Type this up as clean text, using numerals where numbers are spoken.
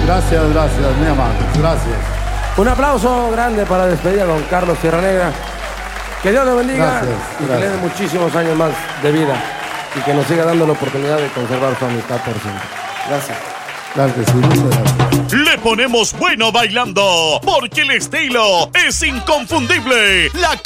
Gracias, muy amables, gracias. Un aplauso grande para despedir a don Carlos Sierra Negra. Que Dios le bendiga. Gracias, y que le dé muchísimos años más de vida y que nos siga dando la oportunidad de conservar su amistad por siempre. Gracias. Claro que sí, muchas gracias. Le ponemos bueno bailando, porque el estilo es inconfundible. La